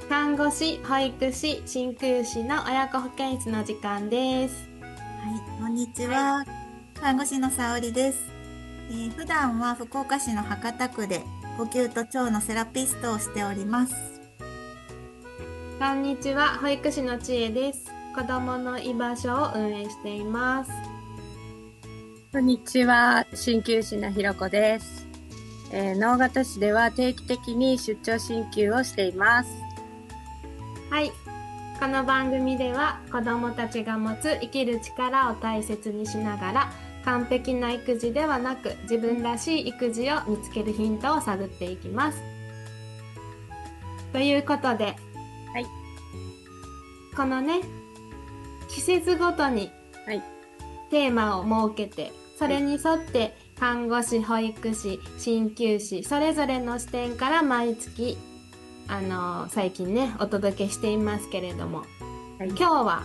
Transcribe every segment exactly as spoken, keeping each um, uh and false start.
看護師、保育士、鍼灸師の親子保健室の時間です。 はい、こんにちは。看護師の沙織です。えー普段は福岡市の博多区で呼吸と腸のセラピストをしております。 こんにちは、保育士の千恵です。子どもの居場所を運営しています。 こんにちは、鍼灸師のひろこです。えー、直方市では定期的に出張鍼灸をしています。 はい、この番組では子どもたちが持つ生きる力を大切にしながら、完璧な育児ではなく自分らしい育児を見つけるヒントを探っていきます。ということで、 はい、 このね、季節ごとにテーマを設けて、それに沿って看護師、保育士、鍼灸師それぞれの視点から毎月あのー最近ねお届けしていますけれども、 はい、 今日は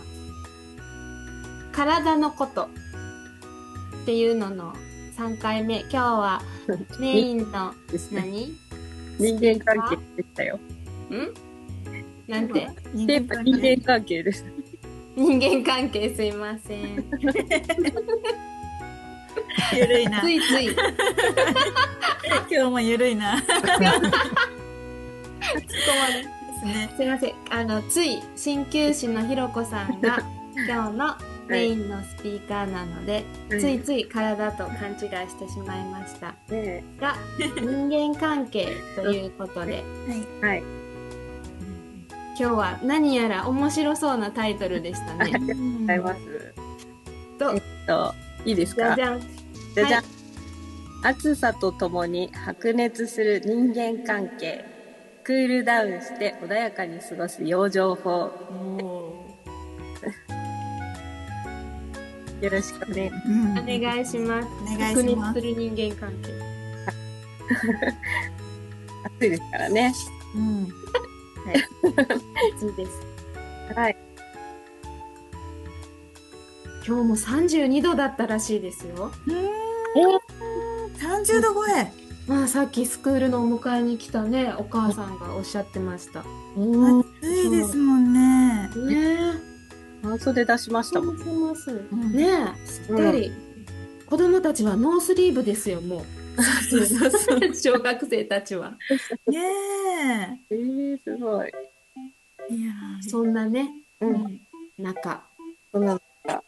体のことっていうののさんかいめ。今日はメインのですね、 何人間関係でしたよ。 んなんて人テーマ人間関係です。 人間関係、すいませんゆるいな。 ついつい今日もゆるいな。 突っ込まれですね。 すいません。あの、つい、鍼灸師のひろこさんが今日のメインのスピーカーなので、 はい、 ついつい体と勘違いしてしまいました。 ね、 が、人間関係ということで、 はい。 はい、 今日は何やら面白そうなタイトルでしたね。 ありがとうございます。 と、 えっと、いいですか？ じゃじゃん。 じゃじゃん。 はい、 暑さとともに白熱する人間関係。クールダウンして穏やかに過ごす養生法。よろしくね。 うんお願いします。 お願い白します。 熱する人間関係。 暑いですからね。 うん。 はい。暑いです。 はい。 今日もさんじゅうにどだったらしいですよ。 うーん。さんじゅうど超え。 まあ、さっきスクールのお迎えに来たね、お母さんがおっしゃってました。 暑いですもんね。 ねえ。 半袖出しましたもん。 します。 んねえ、しっかり。子供たちはノースリーブですよ、もう。 そうそうそう。 小学生たちは。 ねえー、すごい。 え。いやーそんなね、 う。 うんん、中。 そんな中、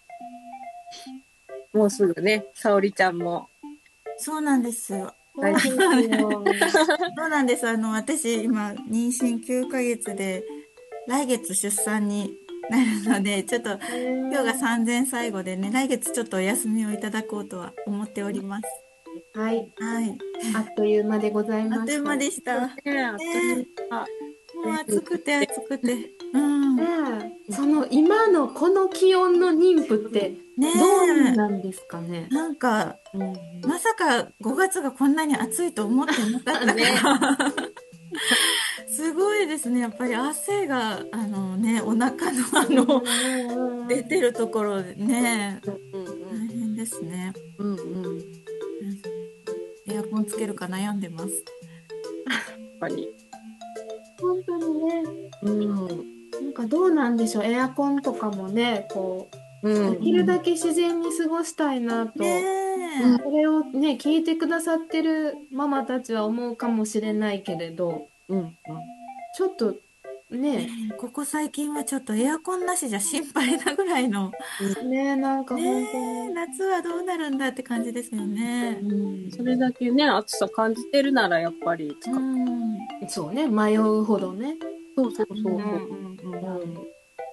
もうすぐね、沙織ちゃんも。 そうなんですよ。 そうですよ。 そうなんです。あの、私、今、妊娠きゅうかげつで、来月出産になるので、ちょっと、今日がさんぜん最後でね、来月ちょっとお休みをいただこうとは思っております。 はい。 はい。 あっという間でございました。 あっという間でした。 ねえ、あっという間。 もう暑くて暑くて。うん。ねねえ、その今のこの気温の妊婦ってどうえ。 なんですかね。 なんか、 うん、 まさかごがつがこんなに暑いと思ってなかったから、すごいですね。やっぱり汗が、あのね、お腹のあの、出てるところでね、 うん大変ですね。 うんうんうん。 エアコンつけるか悩んでます。 やっぱり。 本当にね、 うん。 なんかどうなんでしょう。エアコンとかもね、こう、 うん。 できるだけ自然に過ごしたいなと、 ねえ。 これをね、聞いてくださってるママたちは思うかもしれないけれど、 うんうん。 ちょっとね、 ここ最近はちょっとエアコンなしじゃ心配なぐらいの、 ね、なんかね本当え、 に、 夏はどうなるんだって感じですよね。 うん、 それだけね、暑さ感じてるならやっぱり使うっ、 ん。 そうね、迷うほどね。 そうそうそうそう。 うんうんうんうん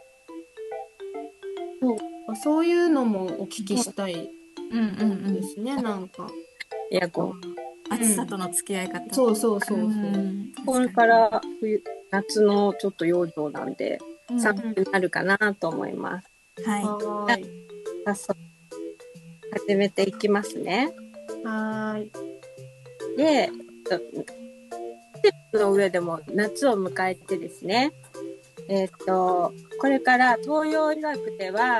そう、そういうのもお聞きしたいうんうんうん。 ですね、なんか。 エアコン。 暑さとの付き合い方。 そうそうそうそう。 んこれから冬、夏のちょっと養生なんで、 うん寒くなるかなと思います。 はい。 はーい。 早速、始めていきますね。 はーい。 で、ちょっと季節の上でも夏を迎えてですね、えっと、これから東洋医学では、